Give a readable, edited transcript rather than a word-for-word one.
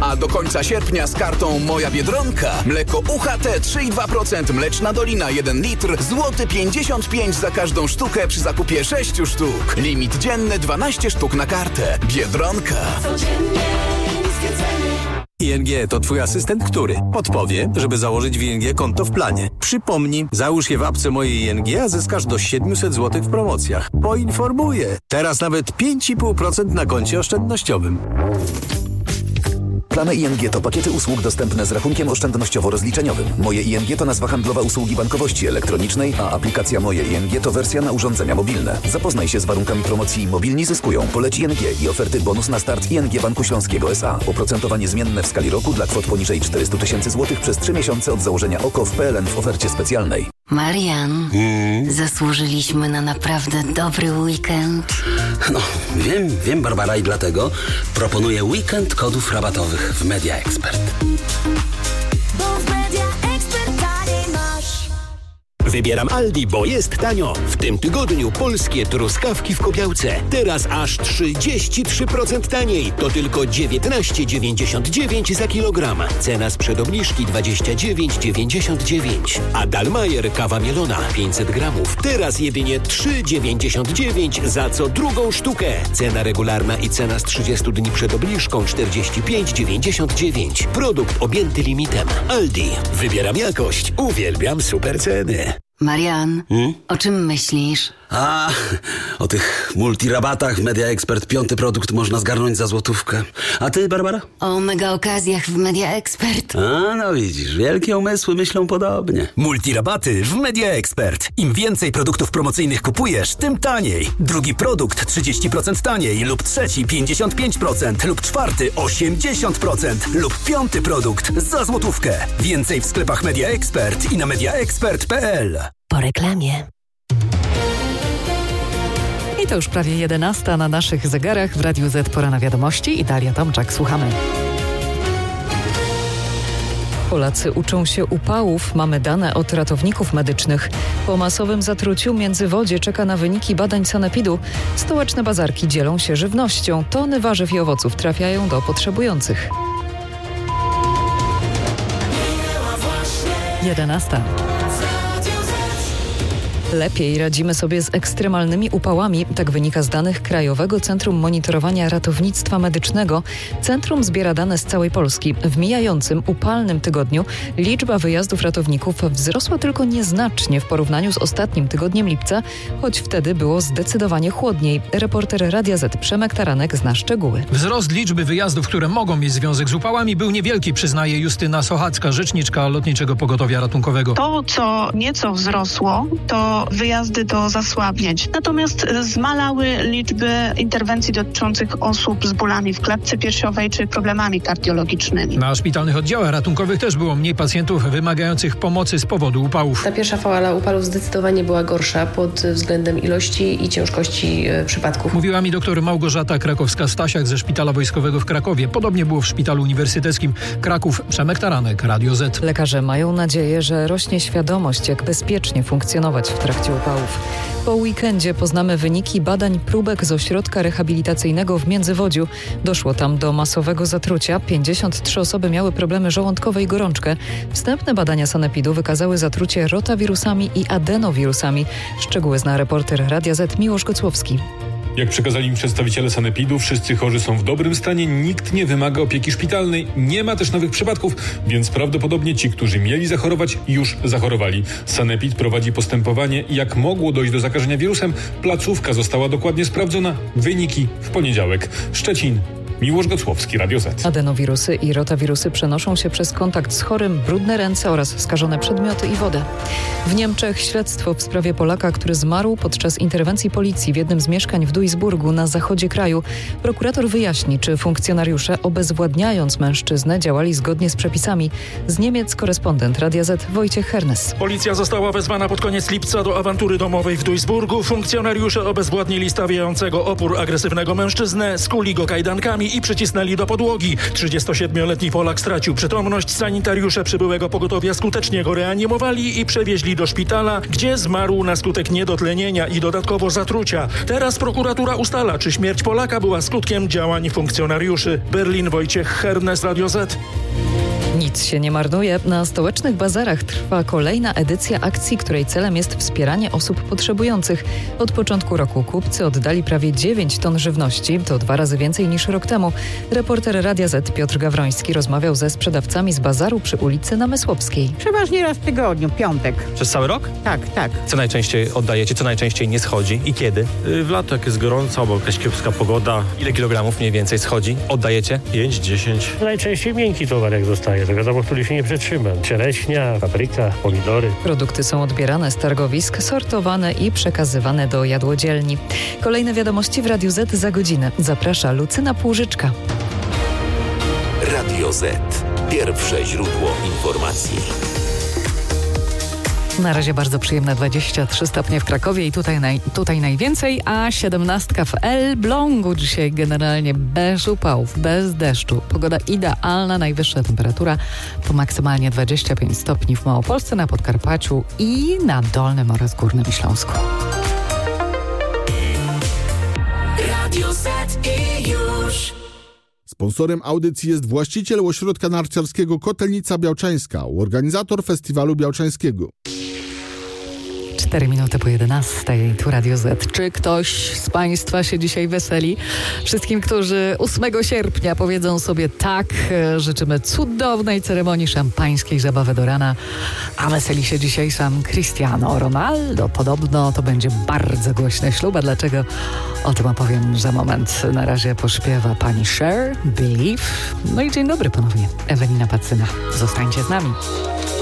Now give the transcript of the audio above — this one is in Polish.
A do końca sierpnia z kartą Moja Biedronka mleko UHT 3,2%, mleczna Dolina 1 litr, złoty 55 za każdą sztukę przy zakupie 6 sztuk. Limit dzienny 12 sztuk na kartę. Biedronka. Codziennie niskie ceny. ING to twój asystent, który podpowie, żeby założyć w ING konto w planie. Przypomni, załóż je w apce mojej ING, a zyskasz do 700 zł w promocjach. Poinformuję. Teraz nawet 5,5% na koncie oszczędnościowym. Plany ING to pakiety usług dostępne z rachunkiem oszczędnościowo-rozliczeniowym. Moje ING to nazwa handlowa usługi bankowości elektronicznej, a aplikacja Moje ING to wersja na urządzenia mobilne. Zapoznaj się z warunkami promocji Mobilni zyskują. Poleć ING i oferty bonus na start ING Banku Śląskiego S.A. Oprocentowanie zmienne w skali roku dla kwot poniżej 400 000 złotych przez 3 miesiące od założenia OKO w PLN w ofercie specjalnej. Marian, zasłużyliśmy na naprawdę dobry weekend. No, wiem Barbara, i dlatego proponuję weekend kodów rabatowych w Media Expert. Bo w Media Expert taniej masz. Wybieram Aldi, bo jest tanio. W tym tygodniu polskie truskawki w Kobiałce. Teraz aż 33% taniej. To tylko 19,99 za kilogram. Cena sprzed obniżki 29,99. A Dalmajer kawa mielona 500 gramów. Teraz jedynie 3,99 za co drugą sztukę. Cena regularna i cena z 30 dni przed obniżką 45,99. Produkt objęty limitem. Aldi. Wybieram jakość. Uwielbiam super ceny. Marian, o czym myślisz? A, o tych multirabatach w Media Expert 5. produkt można zgarnąć za złotówkę. A ty, Barbara? O mega okazjach w Media Expert. A, no widzisz, wielkie umysły myślą podobnie. Multirabaty w Media Expert. Im więcej produktów promocyjnych kupujesz, tym taniej. Drugi produkt 30% taniej lub trzeci 55% lub czwarty 80% lub 5. produkt za złotówkę. Więcej w sklepach Media Expert i na mediaexpert.pl. Po reklamie. I to już prawie 11 na naszych zegarach. W Radiu Z pora na wiadomości i Daria Tomczak. Słuchamy. Polacy uczą się upałów. Mamy dane od ratowników medycznych. Po masowym zatruciu Międzywodzie czeka na wyniki badań sanepidu. Stołeczne bazarki dzielą się żywnością. Tony warzyw i owoców trafiają do potrzebujących. 11. Lepiej radzimy sobie z ekstremalnymi upałami, tak wynika z danych Krajowego Centrum Monitorowania Ratownictwa Medycznego. Centrum zbiera dane z całej Polski. W mijającym upalnym tygodniu liczba wyjazdów ratowników wzrosła tylko nieznacznie w porównaniu z ostatnim tygodniem lipca, choć wtedy było zdecydowanie chłodniej. Reporter Radia Z Przemek Taranek zna szczegóły. Wzrost liczby wyjazdów, które mogą mieć związek z upałami, był niewielki, przyznaje Justyna Sochacka, rzeczniczka Lotniczego Pogotowia Ratunkowego. To, co nieco wzrosło, to wyjazdy do zasłabnięć. Natomiast zmalały liczby interwencji dotyczących osób z bólami w klatce piersiowej czy problemami kardiologicznymi. Na szpitalnych oddziałach ratunkowych też było mniej pacjentów wymagających pomocy z powodu upałów. Ta pierwsza fala upałów zdecydowanie była gorsza pod względem ilości i ciężkości przypadków. Mówiła mi doktor Małgorzata Krakowska-Stasiak ze Szpitala Wojskowego w Krakowie. Podobnie było w Szpitalu Uniwersyteckim Kraków. Przemek Taranek, Radio Z. Lekarze mają nadzieję, że rośnie świadomość, jak bezpiecznie funkcjonować w trakcie upałów. Po weekendzie poznamy wyniki badań próbek z ośrodka rehabilitacyjnego w Międzywodziu. Doszło tam do masowego zatrucia. 53 osoby miały problemy żołądkowe i gorączkę. Wstępne badania sanepidu wykazały zatrucie rotawirusami i adenowirusami. Szczegóły zna reporter Radia Z Miłosz Gocłowski. Jak przekazali mi przedstawiciele sanepidu, wszyscy chorzy są w dobrym stanie, nikt nie wymaga opieki szpitalnej, nie ma też nowych przypadków, więc prawdopodobnie ci, którzy mieli zachorować, już zachorowali. Sanepid prowadzi postępowanie, jak mogło dojść do zakażenia wirusem. Placówka została dokładnie sprawdzona. Wyniki w poniedziałek. Szczecin. Miłosz Gocłowski, Radio Z. Adenowirusy i rotawirusy przenoszą się przez kontakt z chorym, brudne ręce oraz skażone przedmioty i wodę. W Niemczech śledztwo w sprawie Polaka, który zmarł podczas interwencji policji w jednym z mieszkań w Duisburgu na zachodzie kraju. Prokurator wyjaśni, czy funkcjonariusze obezwładniając mężczyznę działali zgodnie z przepisami. Z Niemiec korespondent Radia Z Wojciech Hernes. Policja została wezwana pod koniec lipca do awantury domowej w Duisburgu. Funkcjonariusze obezwładnili stawiającego opór agresywnego mężczyznę, skuli go kajdankami podnieśli i przycisnęli do podłogi. 37-letni Polak stracił przytomność. Sanitariusze przybyłego pogotowia skutecznie go reanimowali i przewieźli do szpitala, gdzie zmarł na skutek niedotlenienia i dodatkowo zatrucia. Teraz prokuratura ustala, czy śmierć Polaka była skutkiem działań funkcjonariuszy. Berlin, Wojciech Hernes, Radio Z. Nic się nie marnuje. Na stołecznych bazarach trwa kolejna edycja akcji, której celem jest wspieranie osób potrzebujących. Od początku roku kupcy oddali prawie 9 ton żywności. To 2 razy więcej niż rok temu. Reporter Radia Z Piotr Gawroński rozmawiał ze sprzedawcami z bazaru przy ulicy Namysłowskiej. Przeważnie raz w tygodniu, piątek. Przez cały rok? Tak. Co najczęściej oddajecie, co najczęściej nie schodzi i kiedy? W lato, jak jest gorąco, albo jakaś kiepska pogoda. Ile kilogramów mniej więcej schodzi? Oddajecie? 5-10. Najczęściej miękki towar jak zostaje, to wiadomo, który się nie przetrzyma. Czereśnia, papryka, pomidory. Produkty są odbierane z targowisk, sortowane i przekazywane do jadłodzielni. Kolejne wiadomości w Radiu Z za godzinę. Zaprasza Lucyna Płużyczka. Radio Z. Pierwsze źródło informacji. Na razie bardzo przyjemne 23 stopnie w Krakowie i tutaj najwięcej, a 17 w Elblągu. Dzisiaj generalnie bez upałów, bez deszczu. Pogoda idealna, najwyższa temperatura to maksymalnie 25 stopni w Małopolsce, na Podkarpaciu i na Dolnym oraz Górnym Śląsku. Radio Z i już. Sponsorem audycji jest właściciel ośrodka narciarskiego Kotelnica Białczańska, organizator festiwalu białczańskiego. 4 minuty po 11. Tu Radio Z. Czy ktoś z Państwa się dzisiaj weseli? Wszystkim, którzy 8 sierpnia powiedzą sobie tak, życzymy cudownej ceremonii szampańskiej, zabawy do rana, a weseli się dzisiaj sam Cristiano Ronaldo. Podobno to będzie bardzo głośny ślub, a dlaczego? O tym opowiem za moment. Na razie pośpiewa pani Cher, Believe. No i dzień dobry ponownie. Ewelina Pacyna. Zostańcie z nami.